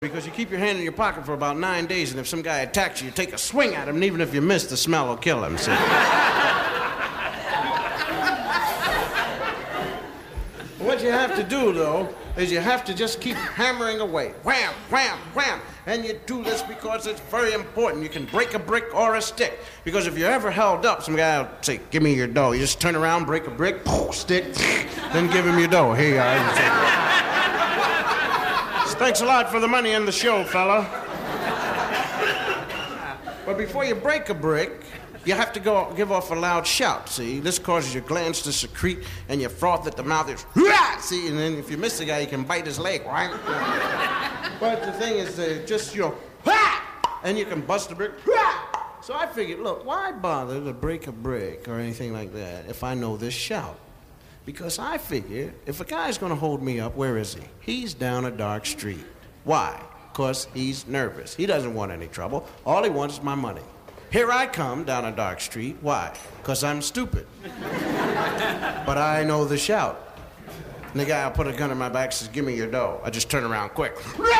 Because you keep your hand in your pocket for about 9 days, and if some guy attacks you, you take a swing at him, and even if you miss, the smell will kill him. See? What you have to do, though, is you have to just keep hammering away. Wham, wham, wham. And you do this because it's very important. You can break a brick or a stick. Because if you're ever held up, some guy will say, give me your dough. You just turn around, break a brick, stick, then give him your dough. Here you are. Thanks a lot for the money and the show, fella. But before you break a brick, you have to go give off a loud shout, see? This causes your glands to secrete and your froth at the mouth is, see? And then if you miss the guy, you can bite his leg, right? But the thing is, just, and you can bust a brick, So I figured, look, why bother to break a brick or anything like that if I know this shout? Because I figure, if a guy's gonna hold me up, where is he? He's down a dark street. Why? Because he's nervous. He doesn't want any trouble. All he wants is my money. Here I come down a dark street. Why? Because I'm stupid. But I know the shout. And the guy will put a gun in my back and says, give me your dough. I just turn around quick.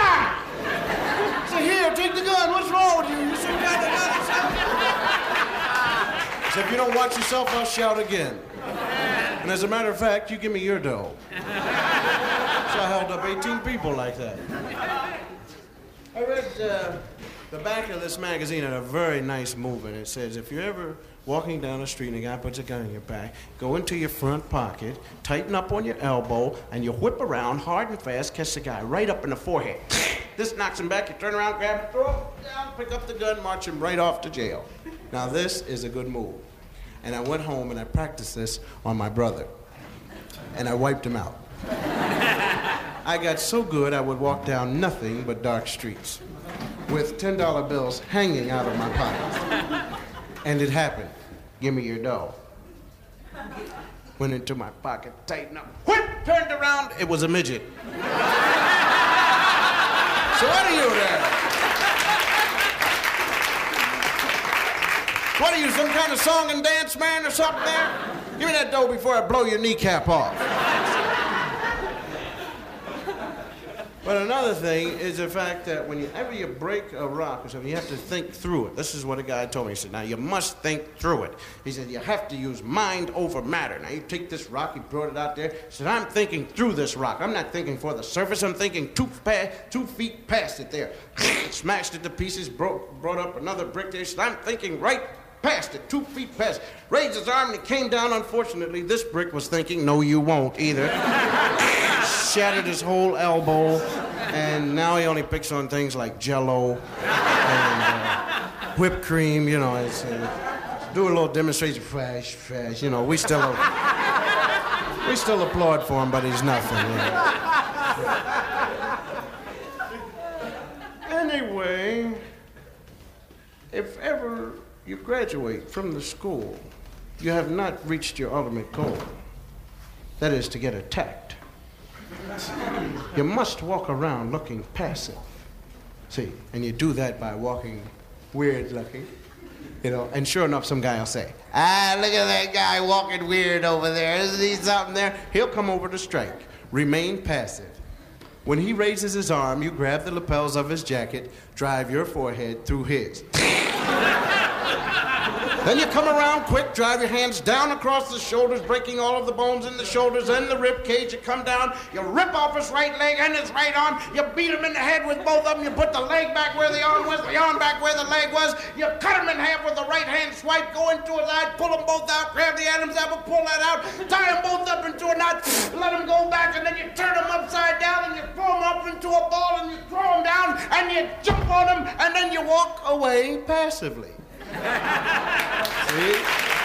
Say, here, take the gun. What's wrong with you? You some guy that got it. So if you don't watch yourself, I'll shout again. And as a matter of fact, you give me your dough. So I held up 18 people like that. I read the back of this magazine had a very nice movement. It says, if you're ever walking down the street and a guy puts a gun in your back, go into your front pocket, tighten up on your elbow, and you whip around hard and fast, catch the guy right up in the forehead. This knocks him back, you turn around, grab him, throw him down, pick up the gun, march him right off to jail. Now this is a good move. And I went home and I practiced this on my brother. And I wiped him out. I got so good I would walk down nothing but dark streets with $10 bills hanging out of my pockets. And it happened. Give me your dough. Went into my pocket, tightened up, whip, turned around, it was a midget. So what are you there? What are you, some kind of song and dance man or something there? Give me that dough before I blow your kneecap off. But another thing is the fact that whenever you break a rock or something, you have to think through it. This is what a guy told me. He said, now you must think through it. He said, you have to use mind over matter. Now you take this rock, he brought it out there. He said, I'm thinking through this rock. I'm not thinking for the surface. I'm thinking 2 feet past it there. Smashed it to pieces, brought up another brick there. He said, I'm thinking right past it, 2 feet past it. Raised his arm and it came down. Unfortunately, this brick was thinking, no, you won't either. Shattered his whole elbow, and now he only picks on things like Jell-O and whipped cream, you know. Do a little demonstration, fresh, you know. We still applaud for him, but he's nothing. You know. Anyway, if ever you graduate from the school, you have not reached your ultimate goal. That is to get attacked. You must walk around looking passive. See, and you do that by walking weird looking, you know, and sure enough, some guy will say, look at that guy walking weird over there. Isn't he something there? He'll come over to strike. Remain passive. When he raises his arm, you grab the lapels of his jacket, drive your forehead through his. Then you come around quick, drive your hands down across the shoulders, breaking all of the bones in the shoulders and the rib cage. You come down, you rip off his right leg and his right arm, you beat him in the head with both of them, you put the leg back where the arm was, the arm back where the leg was, you cut him in half with the right hand swipe, go into his eye, pull them both out, grab the Adam's apple, pull that out, tie them both up into a knot, let them go back, and then you turn them upside down and you throw them up into a ball and you throw them down and you jump on them and then you walk away passively. See?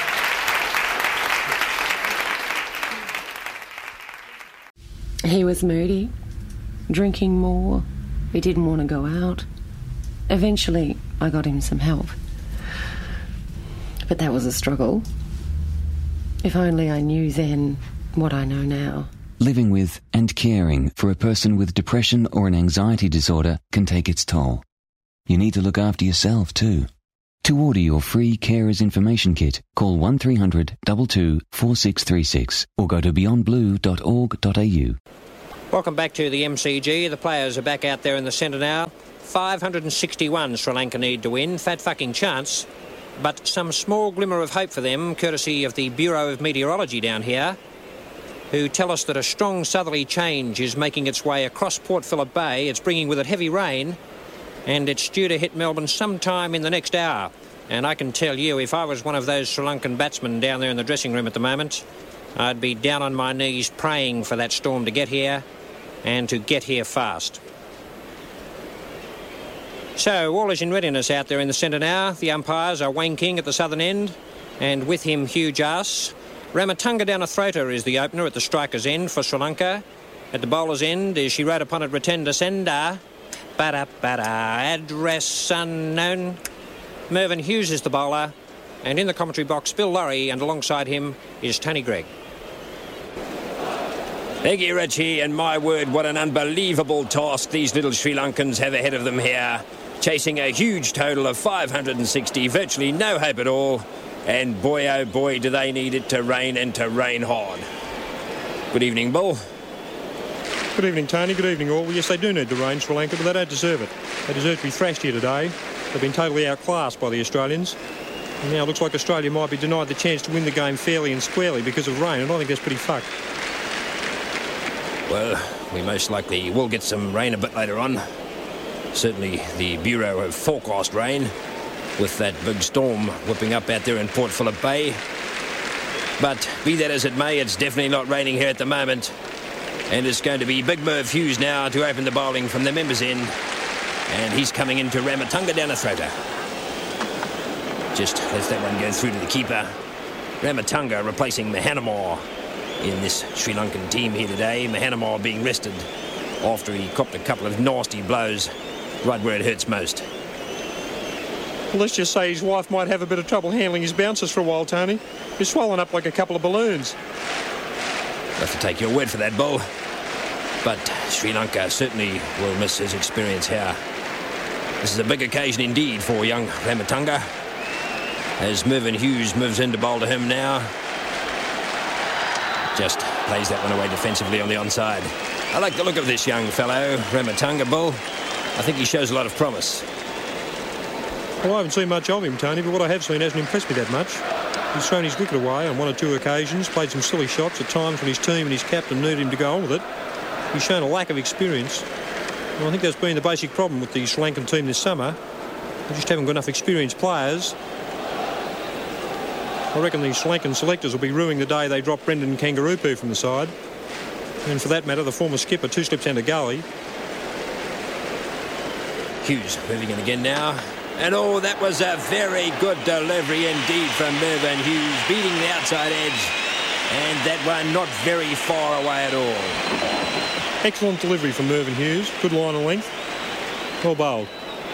He was moody, drinking more. He didn't want to go out. Eventually, I got him some help. But that was a struggle. If only I knew then what I know now. Living with and caring for a person with depression or an anxiety disorder can take its toll. You need to look after yourself too. To order your free Carers Information Kit, call 1300 22 4636 or go to beyondblue.org.au. Welcome back to the MCG. The players are back out there in the centre now. 561 Sri Lanka need to win. Fat fucking chance. But some small glimmer of hope for them, courtesy of the Bureau of Meteorology down here, who tell us that a strong southerly change is making its way across Port Phillip Bay. It's bringing with it heavy rain, and it's due to hit Melbourne sometime in the next hour. And I can tell you, if I was one of those Sri Lankan batsmen down there in the dressing room at the moment, I'd be down on my knees praying for that storm to get here, and to get here fast. So, all is in readiness out there in the centre now. The umpires are Wayne King at the southern end, and with him Hugh Jas. Ramatunga Danathrota is the opener at the striker's end for Sri Lanka. At the bowler's end is she rode upon it Ratenda Senda. Address unknown. Mervyn Hughes is the bowler, and in the commentary box Bill Lorry, and alongside him is Tony Greig. Thank you, Richie, and my word, what an unbelievable task these little Sri Lankans have ahead of them here. Chasing a huge total of 560, virtually no hope at all. And boy, oh boy, do they need it to rain, and to rain hard. Good evening, Bull. Good evening, Tony. Good evening, all. Well, yes, they do need the rain, Sri Lanka, but they don't deserve it. They deserve to be thrashed here today. They've been totally outclassed by the Australians. And now it looks like Australia might be denied the chance to win the game fairly and squarely because of rain, and I think that's pretty fucked. Well, we most likely will get some rain a bit later on. Certainly the Bureau have forecast rain with that big storm whipping up out there in Port Phillip Bay. But be that as it may, it's definitely not raining here at the moment. And it's going to be Big Merv Hughes now to open the bowling from the members' end. And he's coming into Ramatunga Danathrota. Just lets that one go through to the keeper. Ramatunga replacing Mahanamore in this Sri Lankan team here today. Mahanamore being rested after he copped a couple of nasty blows right where it hurts most. Well, let's just say his wife might have a bit of trouble handling his bouncers for a while, Tony. He's swollen up like a couple of balloons. I'll have to take your word for that, Bull. But Sri Lanka certainly will miss his experience here. This is a big occasion indeed for young Ramatunga, as Mervyn Hughes moves in to bowl to him now. Just plays that one away defensively on the onside. I like the look of this young fellow, Ramatunga, Bull. I think he shows a lot of promise. Well, I haven't seen much of him, Tony, but what I have seen hasn't impressed me that much. He's thrown his wicket away on one or two occasions, played some silly shots at times when his team and his captain needed him to go on with it. He's shown a lack of experience. And I think that's been the basic problem with the Sri Lankan team this summer. They just haven't got enough experienced players. I reckon the Sri Lankan selectors will be ruining the day they drop Brendan Kangaroo from the side. And for that matter, the former skipper, two slips and a gully. Hughes moving in again now. And oh, that was a very good delivery indeed from Mervyn Hughes, beating the outside edge. And that one not very far away at all. Excellent delivery from Mervyn Hughes. Good line of length. Well bowled.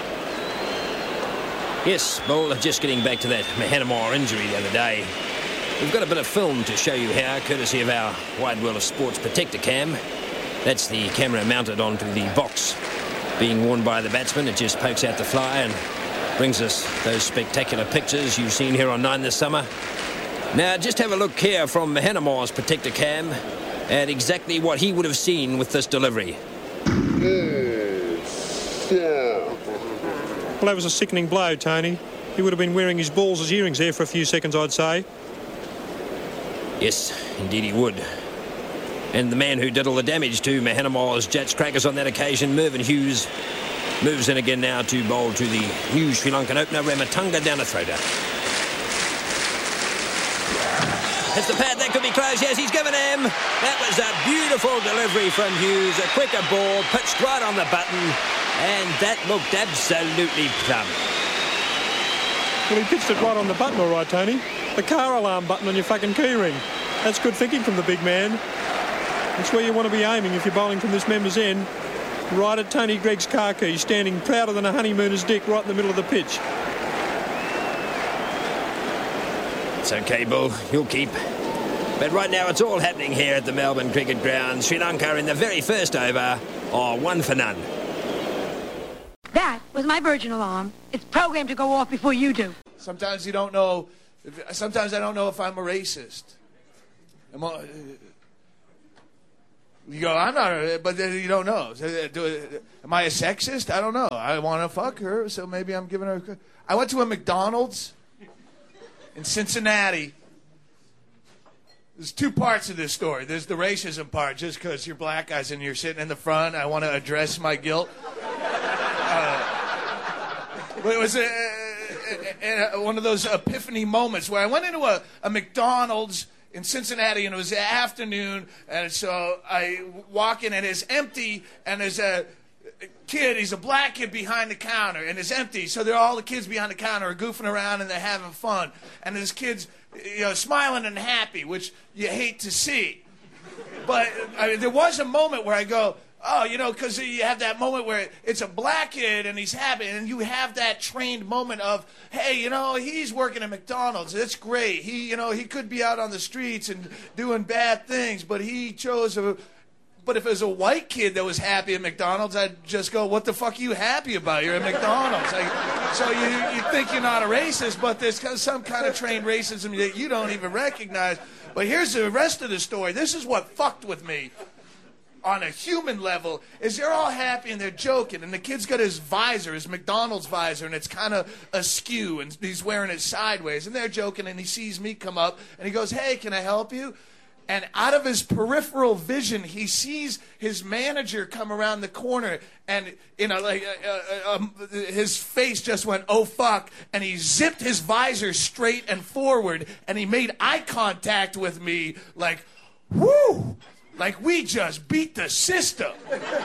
Yes, Bull, just getting back to that Mahanamore injury the other day. We've got a bit of film to show you here, courtesy of our Wide World of Sports Protector Cam. That's the camera mounted onto the box being worn by the batsman. It just pokes out the fly and brings us those spectacular pictures you've seen here on 9 this summer. Now, just have a look here from Mahanamore's Protector Cam at exactly what he would have seen with this delivery. Well, that was a sickening blow, Tony. He would have been wearing his balls as earrings there for a few seconds, I'd say. Yes, indeed he would. And the man who did all the damage to Mahanamore's Jets crackers on that occasion, Mervyn Hughes, moves in again now to bowl to the new Sri Lankan opener, Ramatunga Danathrota. Hits the pad, that could be close. Yes, he's given him. That was a beautiful delivery from Hughes. A quicker ball, pitched right on the button. And that looked absolutely plumb. Well, he pitched it right on the button, all right, Tony. The car alarm button on your fucking keyring. That's good thinking from the big man. That's where you want to be aiming if you're bowling from this member's end. Right at Tony Greig's car key, standing prouder than a honeymooner's dick right in the middle of the pitch. It's okay, Bull. You'll keep. But right now it's all happening here at the Melbourne Cricket Ground. Sri Lanka in the very first over are 1 for none. That was my Virgin alarm. It's programmed to go off before you do. Sometimes you don't know. Sometimes I don't know if I'm a racist. You go, I'm not, but then you don't know. Am I a sexist? I don't know. I want to fuck her, so maybe I'm giving her. I went to a McDonald's in Cincinnati. There's two parts of this story. There's the racism part, just because you're black guys and you're sitting in the front. I want to address my guilt. But it was one of those epiphany moments where I went into a McDonald's in Cincinnati, and it was the afternoon, and so I walk in, and it's empty, and there's a kid, he's a black kid behind the counter, and it's empty, so all the kids behind the counter are goofing around, and they're having fun, and this kid's smiling and happy, which you hate to see. But there was a moment where I go, oh, because you have that moment where it's a black kid and he's happy, and you have that trained moment of, hey, he's working at McDonald's. It's great. He could be out on the streets and doing bad things, but he chose But if it was a white kid that was happy at McDonald's, I'd just go, what the fuck are you happy about? You're at McDonald's. So you think you're not a racist, but there's some kind of trained racism that you don't even recognize. But here's the rest of the story. This is what fucked with me. On a human level, is they're all happy and they're joking, and the kid's got his visor, his McDonald's visor, and it's kind of askew, and he's wearing it sideways, and they're joking, and he sees me come up, and he goes, hey, can I help you? And out of his peripheral vision, he sees his manager come around the corner, and his face just went, oh fuck, and he zipped his visor straight and forward, and he made eye contact with me like, whoo! Like we just beat the system.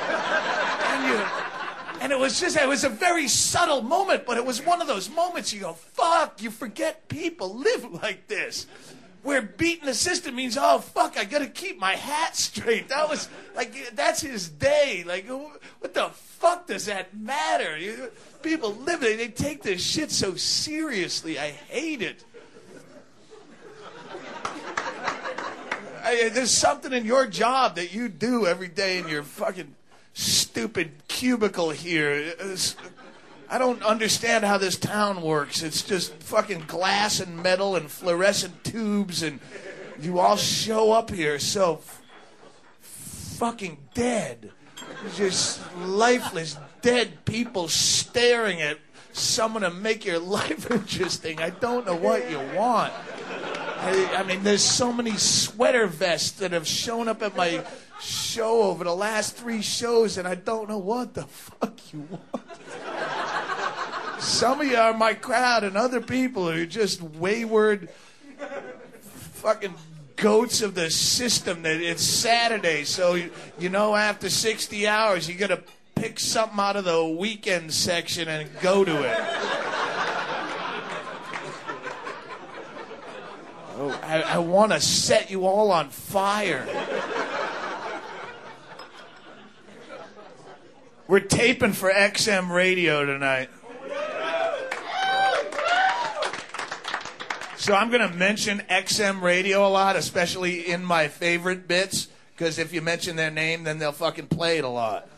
And it was a very subtle moment, but it was one of those moments you go, fuck, you forget people live like this. Where beating the system means, oh, fuck, I gotta keep my hat straight. That was, that's his day. What the fuck does that matter? People live it, they take this shit so seriously. I hate it. There's something in your job that you do every day in your fucking stupid cubicle here. I don't understand how this town works. It's just fucking glass and metal and fluorescent tubes, and you all show up here so fucking dead. Just lifeless, dead people staring at someone to make your life interesting. I don't know what you want. I mean, there's so many sweater vests that have shown up at my show over the last 3 shows, and I don't know what the fuck you want. Some of you are my crowd, and other people are just wayward fucking goats of the system. That it's Saturday, so after 60 hours, you got to pick something out of the weekend section and go to it. Oh, I want to set you all on fire. We're taping for XM Radio tonight. So I'm going to mention XM Radio a lot, especially in my favorite bits, because if you mention their name, then they'll fucking play it a lot.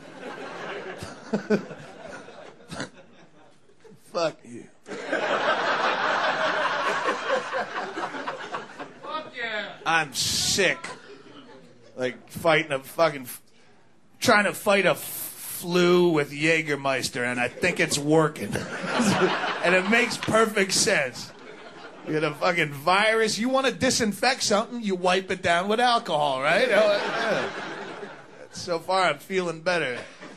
Fuck you. I'm sick. Trying to fight a flu with Jägermeister, and I think it's working. And it makes perfect sense. You get a fucking virus. You want to disinfect something, you wipe it down with alcohol, right? So far, I'm feeling better.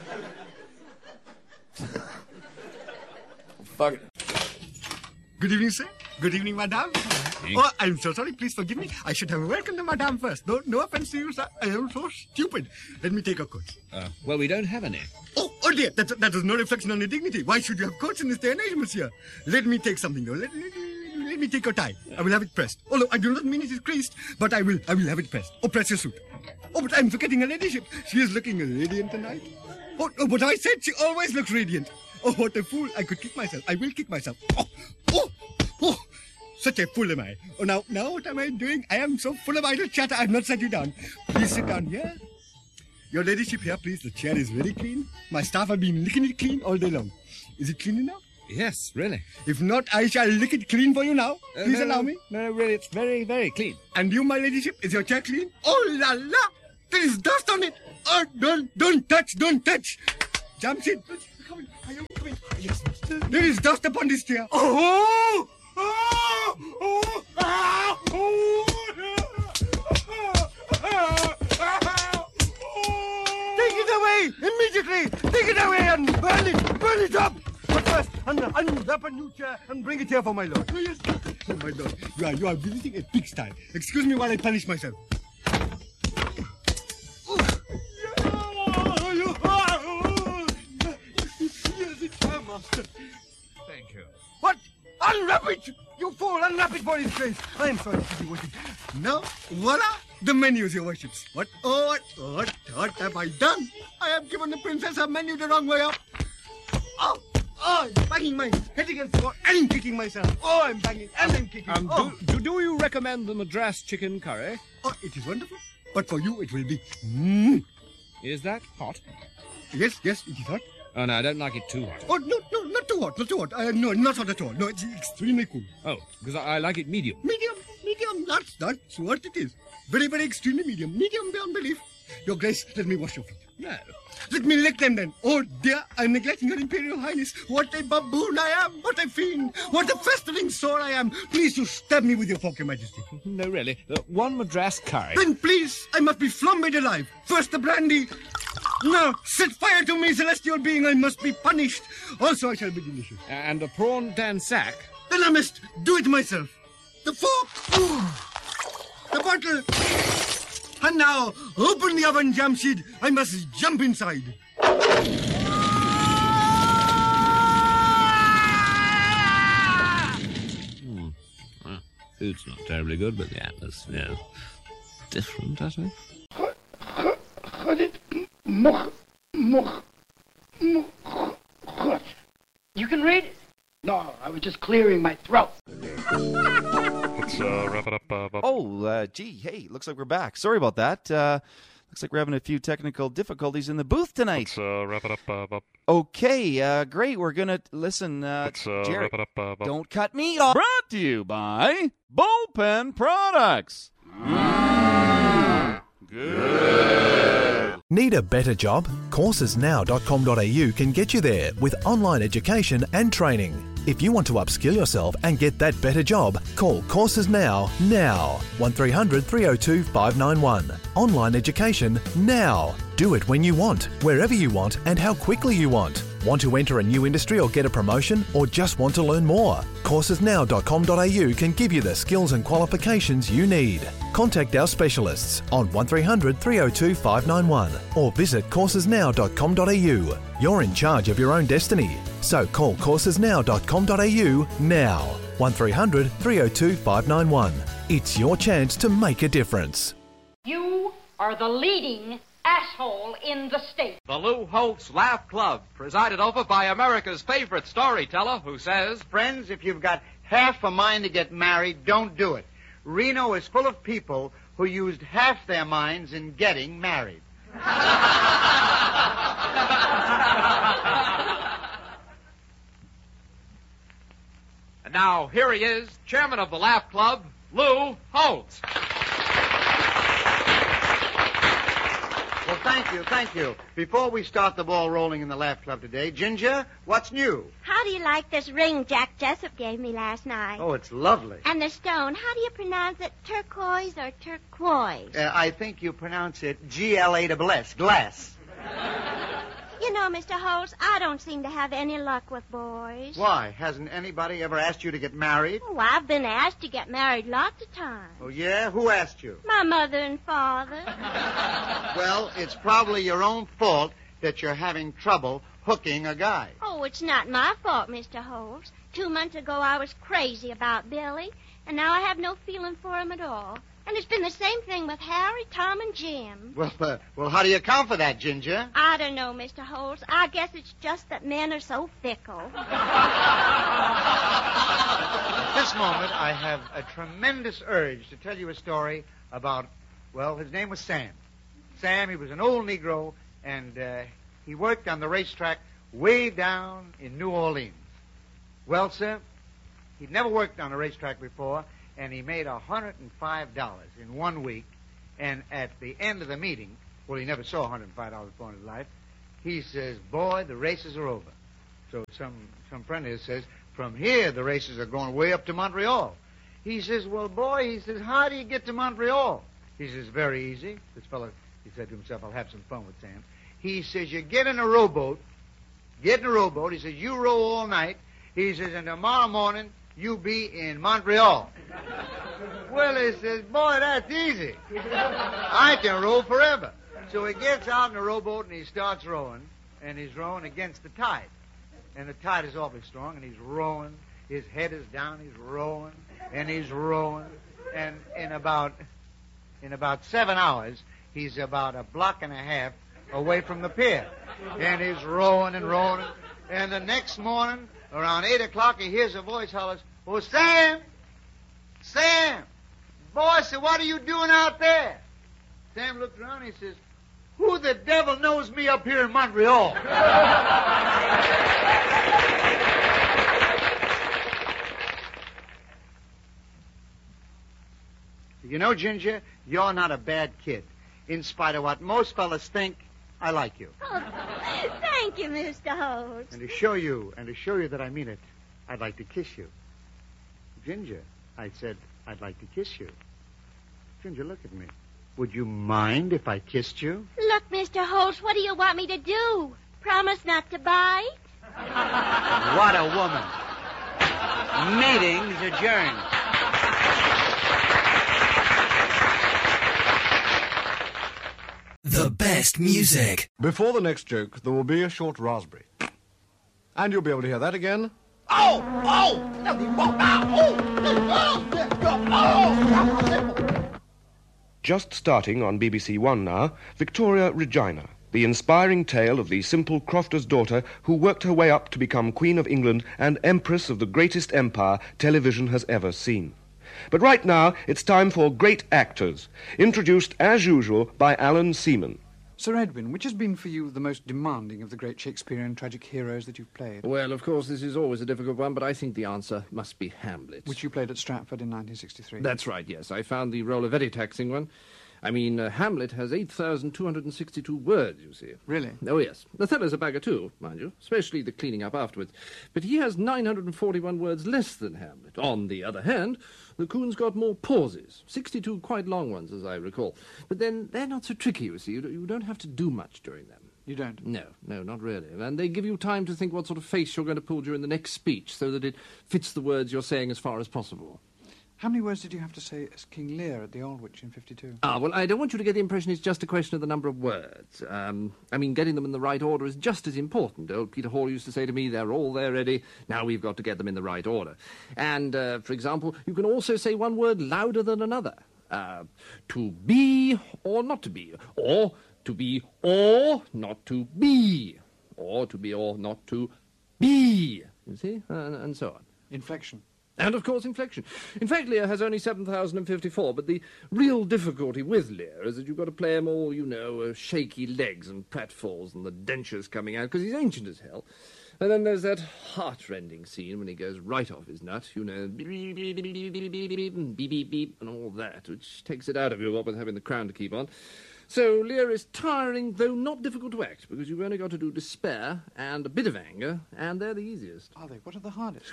Fuck it. Good evening, sir. Good evening, madame. Oh, I'm so sorry. Please forgive me. I should have welcomed the madame first. No offense to you, sir. I am so stupid. Let me take a coat. Well, we don't have any. Oh dear. That is no reflection on your dignity. Why should you have coats in this day and age, monsieur? Let me take something, though. Let me take your tie. I will have it pressed. Oh, no, I do not mean it is creased, but I will have it pressed. Oh, press your suit. Oh, but I'm forgetting her ladyship. She is looking radiant tonight. Oh, but I said she always looks radiant. Oh, what a fool. I could kick myself. I will kick myself. Oh. Such a fool am I. Oh, now what am I doing? I am so full of idle chatter, I have not set you down. Please sit down here. Your ladyship here, please. The chair is very clean. My staff have been licking it clean all day long. Is it clean enough? Yes, really. If not, I shall lick it clean for you now. Please allow me. No, really, it's very, very clean. And you, my ladyship, is your chair clean? Oh, la la! There is dust on it. Oh, don't touch. Jamshid, come in. Are you coming? Yes. There is dust upon this chair. Oh! Take it away immediately. Take it away and burn it up. But first, unwrap a new chair and bring it here for my lord. Oh, yes. Oh, my lord, you are visiting a pigsty. Excuse me while I punish myself. Thank you. What? Unwrap it! You fool! Unwrap it for his face! I am sorry, Your Worship. Now, voila! The menus, Your Worships. What have I done? I have given the princess her menu the wrong way up. Oh, it's banging my head against the wall and kicking myself. Oh, I'm banging and I'm kicking. Do you recommend the Madras chicken curry? Oh, it is wonderful. But for you, it will be... Is that hot? Yes, it is hot. Oh, no, I don't like it too hot. Oh, no, not too hot. No, not hot at all. No, it's extremely cool. Oh, because I like it medium. Medium. That's what it is. Very, very extremely medium. Medium beyond belief. Your Grace, let me wash your feet. No. Let me lick them then. Oh, dear, I'm neglecting your Imperial Highness. What a baboon I am. What a fiend. What a festering sore I am. Please to stab me with your fork, Your Majesty. No, really. One Madras curry. Then please, I must be flambéed alive. First the brandy. Now, set fire to me, celestial being. I must be punished. Also, I shall be delicious. And a prawn dansak. Then I must do it myself. The fork. The bottle. And now, open the oven, Jamshid. I must jump inside. Well, food's not terribly good, but the atmosphere's different, I think. You can read it? No, I was just clearing my throat. Let's wrap it up. Gee, hey, looks like we're back. Sorry about that. Looks like we're having a few technical difficulties in the booth tonight. Let's wrap it up. Okay, great. We're going to listen. Let's Jerry, wrap it up. don't cut me off. Brought to you by Bullpen Products. Good. Need a better job? Coursesnow.com.au can get you there with online education and training. If you want to upskill yourself and get that better job, call Courses Now 1300 302 591. Online education now. Do it when you want, wherever you want, and how quickly you want. Want to enter a new industry or get a promotion, or just want to learn more? Coursesnow.com.au can give you the skills and qualifications you need. Contact our specialists on 1300 302 591 or visit coursesnow.com.au. You're in charge of your own destiny, so call coursesnow.com.au now. 1300 302 591. It's your chance to make a difference. You are the leading asshole in the state. The Lou Holtz Laugh Club, presided over by America's favorite storyteller, who says, friends, if you've got half a mind to get married, don't do it. Reno is full of people who used half their minds in getting married. And now, here he is, chairman of the Laugh Club, Lou Holtz. Well, thank you. Before we start the ball rolling in the Laugh Club today, Ginger, what's new? How do you like this ring Jack Jessup gave me last night? Oh, it's lovely. And the stone, how do you pronounce it, turquoise or turquoise? I think you pronounce it G-L-A-S-S, glass. You know, Mr. Holtz, I don't seem to have any luck with boys. Why? Hasn't anybody ever asked you to get married? Oh, I've been asked to get married lots of times. Oh, yeah? Who asked you? My mother and father. Well, it's probably your own fault that you're having trouble hooking a guy. Oh, it's not my fault, Mr. Holtz. 2 months ago, I was crazy about Billy, and now I have no feeling for him at all. And it's been the same thing with Harry, Tom, and Jim. Well, how do you account for that, Ginger? I don't know, Mr. Holtz. I guess it's just that men are so fickle. At this moment, I have a tremendous urge to tell you a story about, well, his name was Sam. Sam, he was an old Negro, and he worked on the racetrack way down in New Orleans. Well, sir, he'd never worked on a racetrack before, and he made $105 in 1 week, And at the end of the meeting, well, he never saw $105 before in his life, he says, boy, the races are over. So some friend of his says, from here, the races are going way up to Montreal. He says, well, boy, he says, how do you get to Montreal? He says, very easy. This fellow, he said to himself, I'll have some fun with Sam. He says, you get in a rowboat. He says, you row all night. He says, and tomorrow morning, you be in Montreal. Well, he says, boy, that's easy. I can row forever. So he gets out in the rowboat and he starts rowing, and he's rowing against the tide. And the tide is awfully strong, and he's rowing. His head is down, he's rowing, and he's rowing. And in about 7 hours, he's about a block and a half away from the pier. And he's rowing and rowing. And the next morning, around 8 o'clock, he hears a voice hollers, oh, Sam! Sam! Boy, said, what are you doing out there? Sam looked around and he says, who the devil knows me up here in Montreal? You know, Ginger, you're not a bad kid. In spite of what most fellas think, I like you. Oh, thank you, Mr. Holt. And to show you that I mean it, I'd like to kiss you. Ginger, I said I'd like to kiss you. Ginger, look at me. Would you mind if I kissed you? Look, Mr. Holt, what do you want me to do? Promise not to bite? What a woman. Meeting's adjourned. The best music. Before the next joke, there will be a short raspberry. And you'll be able to hear that again. Just starting on BBC One now, Victoria Regina, the inspiring tale of the simple crofter's daughter who worked her way up to become Queen of England and Empress of the greatest empire television has ever seen. But right now, it's time for Great Actors, introduced as usual by Alan Seaman. Sir Edwin, which has been for you the most demanding of the great Shakespearean tragic heroes that you've played? Well, of course, this is always a difficult one, but I think the answer must be Hamlet. Which you played at Stratford in 1963. That's right, yes. I found the role a very taxing one. I mean, Hamlet has 8,262 words, you see. Really? Oh, yes. Othello's a bagger, too, mind you, especially the cleaning up afterwards. But he has 941 words less than Hamlet. On the other hand, the Coon's got more pauses, 62 quite long ones, as I recall. But then they're not so tricky, you see. You don't have to do much during them. You don't? No, not really. And they give you time to think what sort of face you're going to pull during the next speech so that it fits the words you're saying as far as possible. How many words did you have to say as King Lear at the Aldwych in 52? Well, I don't want you to get the impression it's just a question of the number of words. I mean, getting them in the right order is just as important. Old Peter Hall used to say to me, they're all there ready, now we've got to get them in the right order. And, for example, you can also say one word louder than another. To be or not to be. Or to be or not to be. Or to be or not to be. You see? And so on. Inflection. And, of course, inflection. In fact, Lear has only 7,054, but the real difficulty with Lear is that you've got to play him all, you know, shaky legs and pratfalls and the dentures coming out, because he's ancient as hell. And then there's that heart-rending scene when he goes right off his nut, you know, beep, beep, beep, beep, beep, beep, beep, beep, and beep, beep, beep, and all that, which takes it out of you, what with having the crown to keep on. So Lear is tiring, though not difficult to act, because you've only got to do despair and a bit of anger, and they're the easiest. Are they? What are the hardest?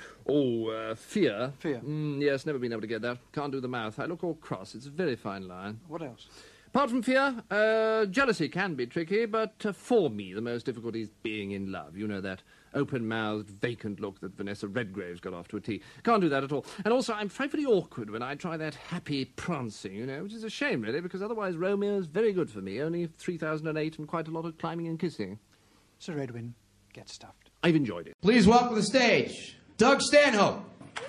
Fear. Fear? Yes, never been able to get that. Can't do the mouth. I look all cross. It's a very fine line. What else? Apart from fear, jealousy can be tricky, but for me the most difficult is being in love. You know, that open-mouthed, vacant look that Vanessa Redgrave's got off to a T. Can't do that at all. And also, I'm frightfully awkward when I try that happy prancing, you know, which is a shame, really, because otherwise Romeo's very good for me. Only 3008 and quite a lot of climbing and kissing. Sir Edwin, get stuffed. I've enjoyed it. Please welcome to the stage, Doug Stanhope.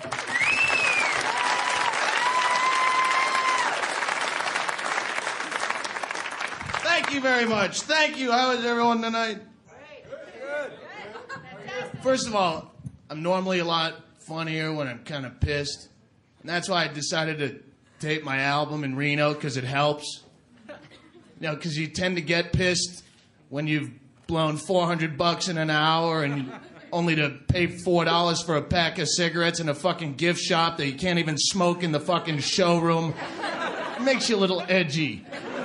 Thank you very much. Thank you. How is everyone tonight? First of all, I'm normally a lot funnier when I'm kind of pissed. And that's why I decided to tape my album in Reno, because it helps. You know, because you tend to get pissed when you've blown $400 in an hour and only to pay $4 for a pack of cigarettes in a fucking gift shop that you can't even smoke in the fucking showroom. It makes you a little edgy.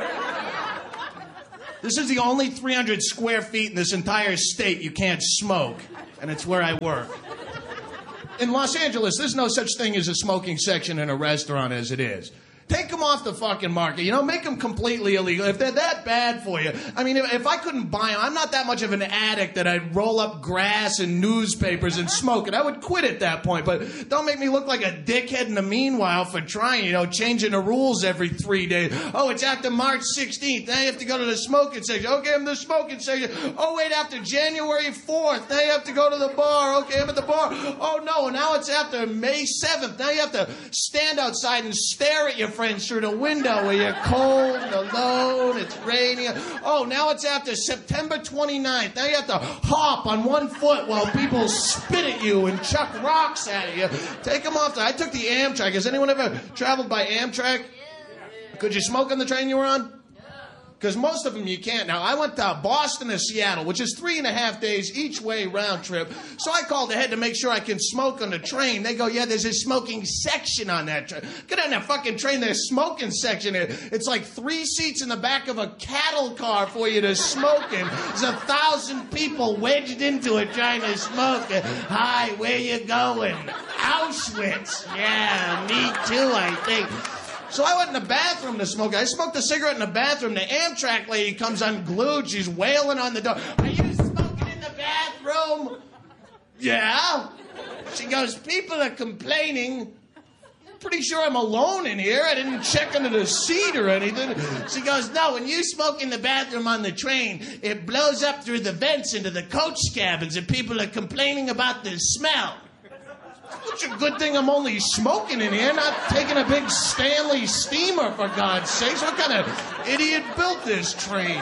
This is the only 300 square feet in this entire state you can't smoke, and it's where I work. In Los Angeles, there's no such thing as a smoking section in a restaurant as it is. Take them off the fucking market, make them completely illegal. If they're that bad for you, I mean, if I couldn't buy them, I'm not that much of an addict that I'd roll up grass and newspapers and smoke it. I would quit at that point, but don't make me look like a dickhead in the meanwhile for trying, changing the rules every 3 days. Oh, it's after March 16th. Now you have to go to the smoking section. Okay, I'm the smoking section. Oh, wait, after January 4th. Now you have to go to the bar. Okay, I'm at the bar. Oh, no, now it's after May 7th. Now you have to stand outside and stare at your friends through the window where you're cold and alone, it's raining. Oh, now it's after September 29th. Now you have to hop on one foot while people spit at you and chuck rocks at you. Take them off. I took the Amtrak. Has anyone ever traveled by Amtrak? Could you smoke on the train you were on? Because most of them you can't. Now, I went to Boston to Seattle, which is 3.5 days each way round trip. So I called ahead to make sure I can smoke on the train. They go, yeah, there's a smoking section on that train. Get on that fucking train, there's a smoking section. It's like 3 seats in the back of a cattle car for you to smoke in. There's 1,000 people wedged into it trying to smoke. Hi, where you going? Auschwitz. Yeah, me too, I think. So I went in the bathroom to smoke. I smoked a cigarette in the bathroom. The Amtrak lady comes unglued. She's wailing on the door. Are you smoking in the bathroom? Yeah. She goes, people are complaining. Pretty sure I'm alone in here. I didn't check under the seat or anything. She goes, no, when you smoke in the bathroom on the train, it blows up through the vents into the coach cabins and people are complaining about the smell. It's a good thing I'm only smoking in here, not taking a big Stanley steamer, for God's sakes. What kind of idiot built this train?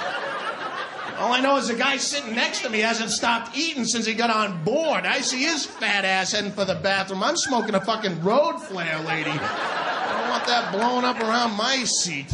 All I know is the guy sitting next to me hasn't stopped eating since he got on board. I see his fat ass heading for the bathroom. I'm smoking a fucking road flare, lady. I don't want that blowing up around my seat.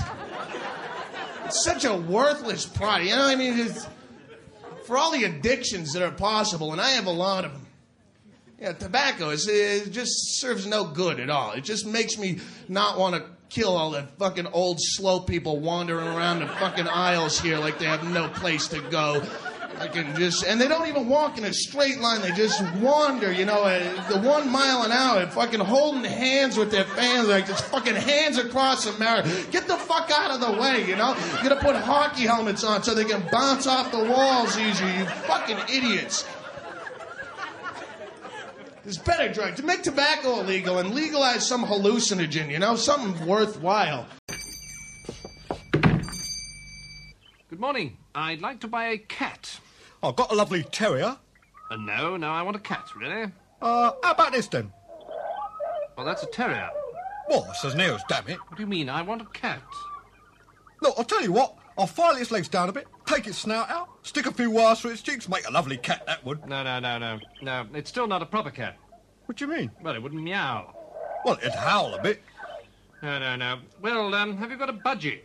It's such a worthless product. You know what I mean? For all the addictions that are possible, and I have a lot of them. Yeah, tobacco, it just serves no good at all. It just makes me not want to kill all the fucking old, slow people wandering around the fucking aisles here like they have no place to go. And they don't even walk in a straight line. They just wander, the 1 mile an hour, fucking holding hands with their fans, like just fucking hands across America. Get the fuck out of the way, You gotta put hockey helmets on so they can bounce off the walls easier, you fucking idiots. There's better drugs. To make tobacco illegal and legalize some hallucinogen, something worthwhile. Good morning. I'd like to buy a cat. I've got a lovely terrier. No, I want a cat, really. How about this, then? Well, that's a terrier. Well, it says nails, damn it. What do you mean? I want a cat. Look, I'll tell you what. I'll file its legs down a bit, take its snout out, stick a few wires through its cheeks, make a lovely cat, that would. No, it's still not a proper cat. What do you mean? Well, it wouldn't meow. Well, it'd howl a bit. No. Well, have you got a budgie?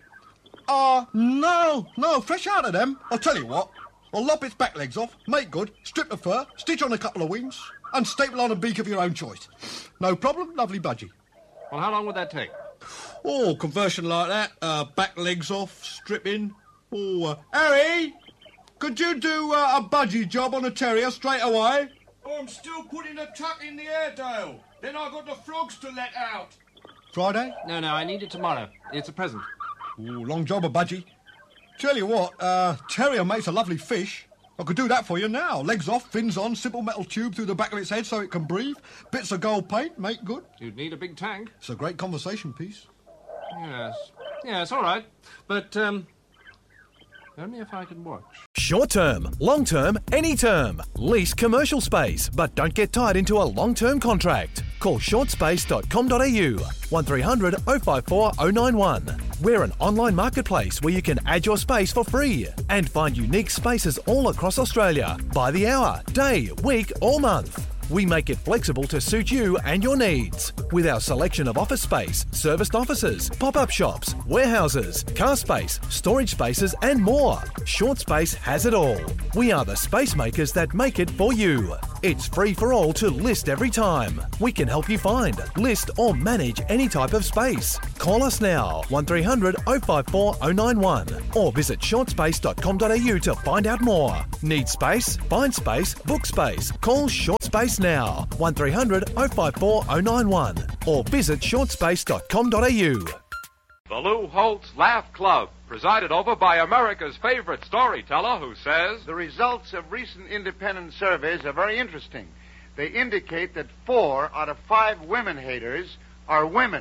No, fresh out of them. I'll tell you what. I'll lop its back legs off, make good, strip the fur, stitch on a couple of wings, and staple on a beak of your own choice. No problem, lovely budgie. Well, how long would that take? Oh, conversion like that, back legs off, stripping. Oh, Harry, could you do a budgie job on a terrier straight away? Oh, I'm still putting a tuck in the Airedale. Then I've got the frogs to let out. Friday? No, I need it tomorrow. It's a present. Ooh, long job, a budgie. Tell you what, terrier makes a lovely fish. I could do that for you now. Legs off, fins on, simple metal tube through the back of its head so it can breathe. Bits of gold paint, make good. You'd need a big tank. It's a great conversation piece. Yes, all right. But, only if I can watch. Short term, long term, any term. Lease commercial space, but don't get tied into a long-term contract. Call shortspace.com.au 1300 054 091. We're an online marketplace where you can add your space for free and find unique spaces all across Australia by the hour, day, week or month. We make it flexible to suit you and your needs. With our selection of office space, serviced offices, pop-up shops, warehouses, car space, storage spaces and more. Short Space has it all. We are the space makers that make it for you. It's free for all to list every time. We can help you find, list or manage any type of space. Call us now, 1300 054 091 or visit shortspace.com.au to find out more. Need space? Find space, book space. Call Short Space now, 1300 054 091 or visit shortspace.com.au. The Lou Holtz Laugh Club, presided over by America's favorite storyteller who says, The results of recent independent surveys are very interesting. They indicate that 4 out of 5 women haters are women.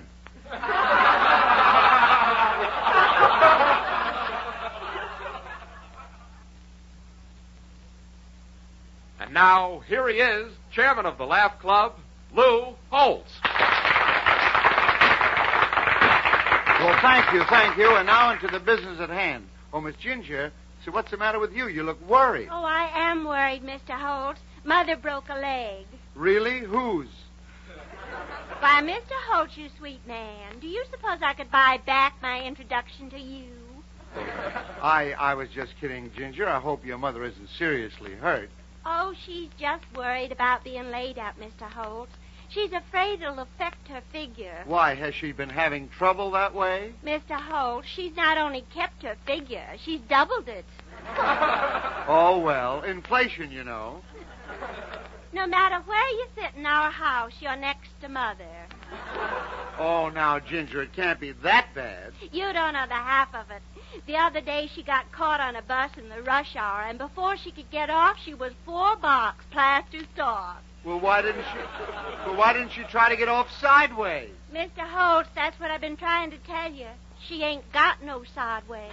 And now, here he is, chairman of the Laugh Club, Lou Holtz. Well, thank you. And now into the business at hand. Oh, Miss Ginger, so what's the matter with you? You look worried. Oh, I am worried, Mr. Holt. Mother broke a leg. Really? Whose? Why, Mr. Holt, you sweet man, do you suppose I could buy back my introduction to you? I was just kidding, Ginger. I hope your mother isn't seriously hurt. Oh, she's just worried about being laid out, Mr. Holt. She's afraid it'll affect her figure. Why, has she been having trouble that way? Mr. Holt, she's not only kept her figure, she's doubled it. Oh, well, inflation, you know. No matter where you sit in our house, you're next to Mother. Oh, now, Ginger, it can't be that bad. You don't know the half of it. The other day she got caught on a bus in the rush hour, and before she could get off, she was 4 blocks plaster starved. Well, why didn't she try to get off sideways? Mr. Holt, that's what I've been trying to tell you. She ain't got no sideways.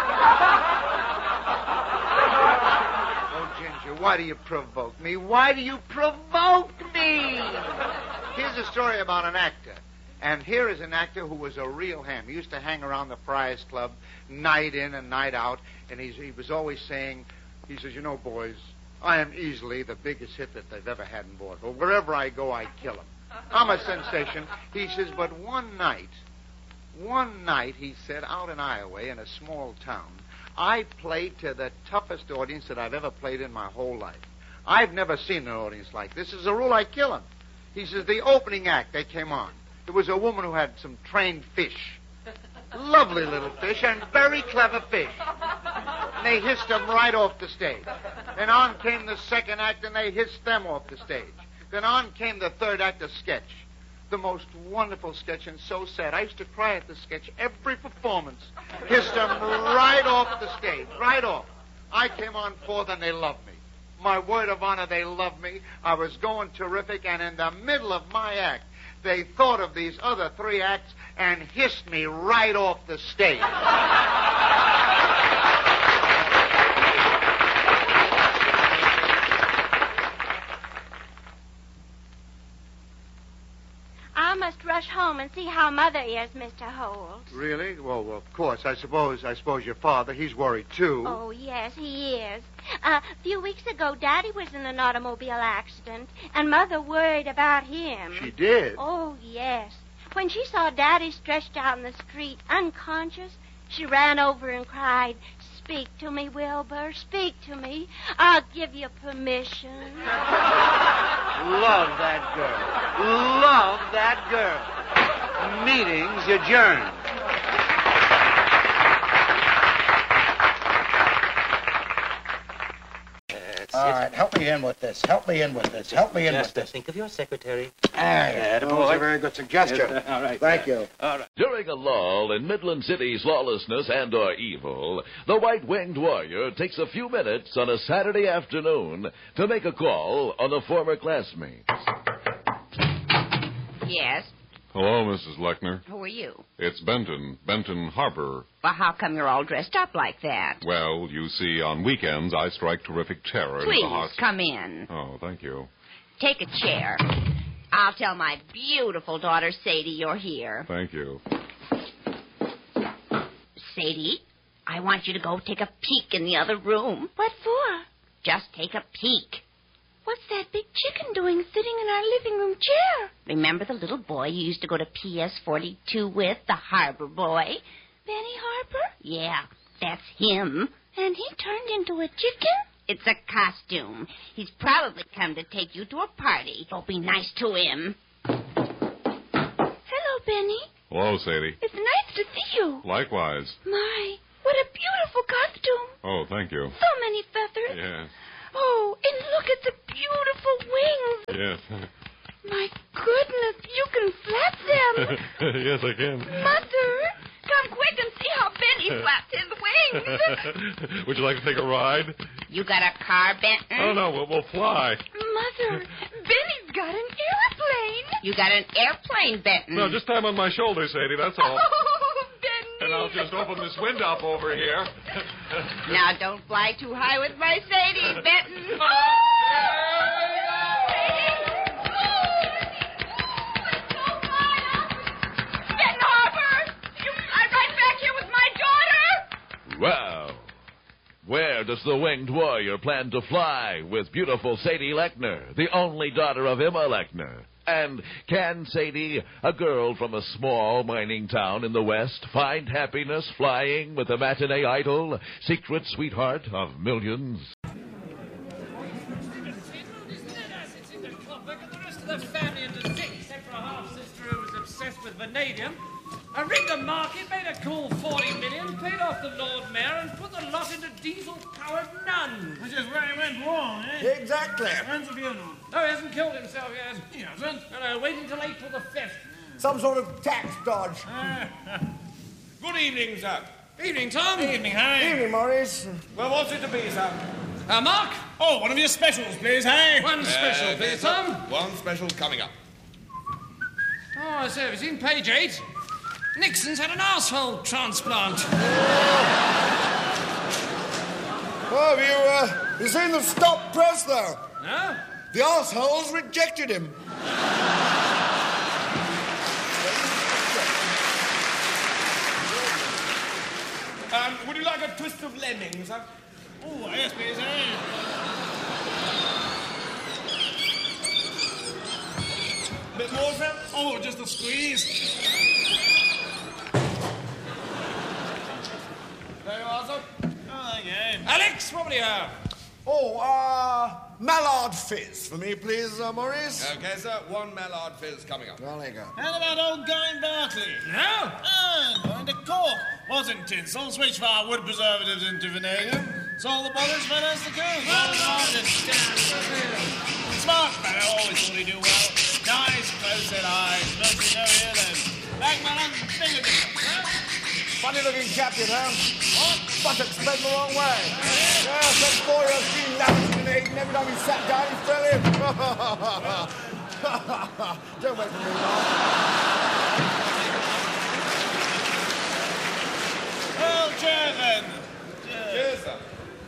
Oh, Ginger, why do you provoke me? Why do you provoke me? Here's a story about an actor. And here is an actor who was a real ham. He used to hang around the Friars Club night in and night out. And he was always saying, he says, you know, boys, I am easily the biggest hit that they've ever had in vaudeville. Wherever I go, I kill him. I'm a sensation. He says, but one night, he said, out in Iowa, in a small town, I played to the toughest audience that I've ever played in my whole life. I've never seen an audience like this. As a rule, I kill them. He says, the opening act, they came on. There was a woman who had some trained fish. Lovely little fish and very clever fish. And they hissed them right off the stage. Then on came the second act, and they hissed them off the stage. Then on came the third act, a sketch. The most wonderful sketch, and so sad. I used to cry at the sketch every performance. Hissed them right off the stage, right off. I came on fourth, and they loved me. My word of honor, they loved me. I was going terrific, and in the middle of my act, they thought of these other 3 acts and hissed me right off the stage. I must rush home and see how Mother is, Mr. Holt. Really? Well, of course. I suppose your father, he's worried, too. Oh, yes, he is. A few weeks ago, Daddy was in an automobile accident, and Mother worried about him. She did? Oh, yes. When she saw Daddy stretched out in the street, unconscious, she ran over and cried, "Speak to me, Wilbur, speak to me. I'll give you permission." Love that girl. Love that girl. Meetings adjourned. All right, help me in with this. Help me in with this. Think of your secretary. That was a very good suggestion. All right. Thank you. All right. During a lull in Midland City's lawlessness and or evil, the White-Winged Warrior takes a few minutes on a Saturday afternoon to make a call on a former classmate. Yes? Hello, Mrs. Lechner. Who are you? It's Benton Harbor. Well, how come you're all dressed up like that? Well, you see, on weekends I strike terrific terror into the hearts... Please, come in. Oh, thank you. Take a chair. I'll tell my beautiful daughter, Sadie, you're here. Thank you. Sadie, I want you to go take a peek in the other room. What for? Just take a peek. What's that big chicken doing sitting in our living room chair? Remember the little boy you used to go to PS 42 with, the Harbor boy? Benny Harper? Yeah, that's him. And he turned into a chicken? It's a costume. He's probably come to take you to a party. Don't be nice to him. Hello, Benny. Hello, Sadie. It's nice to see you. Likewise. My, what a beautiful costume. Oh, thank you. So many feathers. Yes. Oh, and look at the beautiful wings. Yes. My goodness, you can flap them. Yes, I can. Mother, come quick and see how Benny flaps his wings. Would you like to take a ride? You got a car, Benton? Oh, no, we'll fly. Mother, Benny's got an airplane. You got an airplane, Benton. No, just time on my shoulder, Sadie, that's all. Oh, Benny. And I'll just open this window up over here. Now, don't fly too high with my Sadie, Benton. Well, where does the winged warrior plan to fly with beautiful Sadie Lechner, the only daughter of Emma Lechner? And can Sadie, a girl from a small mining town in the West, find happiness flying with a matinee idol, secret sweetheart of millions? The family into six, except for a half-sister who was obsessed with vanadium. I rigged a market, made a cool 40 million, paid off the Lord Mayor, and put the lot into diesel-powered nuns. Which is where he went wrong, eh? Exactly. When's the funeral? No, he hasn't killed himself yet. He hasn't? No, wait until April the 5th. Some sort of tax dodge. Good evening, sir. Evening, Tom. Evening, Harry. Evening, Maurice. Well, what's it to be, sir? Mark? Oh, one of your specials, please, Harry. One special, please, Tom. One special coming up. Oh, I say, have you seen page 8? Nixon's had an asshole transplant. Oh, have you seen the stop press, though? No? The arseholes rejected him. Would you like a twist of lemon, sir? Oh, yes, please, Bit more, sir? Oh, just a squeeze. There you are, sir. Oh, thank you. Alex, what will you have? Oh, Mallard Fizz for me, please, Maurice. Okay, sir. One Mallard Fizz coming up. Well, there you go. How about old Guy Barkley? No? Oh, going to Cork. Wasn't tinsel. Switched our wood preservatives into vanadium. Saw the bothers, finance the coast. Smart fellow, always thought he'd do well. Nice, close-set eyes, mostly no earlobes. Back man, finger. Funny-looking captain, huh? What? Buttocks bent the wrong way. Yeah, that boy has been laminating every time he sat down, he fell in. Don't wait for me, Mark. Well, cheers, then. Cheers, sir.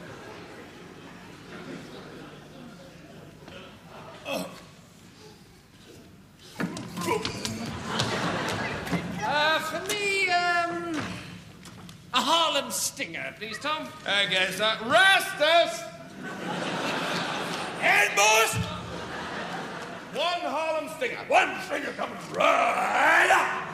For me, a Harlem Stinger, please, Tom. Okay, sir. Rastus! Head boost! One Harlem Stinger. One finger coming right up.